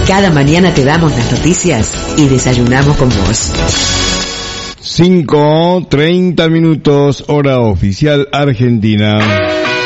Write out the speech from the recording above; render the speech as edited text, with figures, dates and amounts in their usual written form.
Cada mañana te damos las noticias y desayunamos con vos. 5:30 minutos, hora oficial Argentina.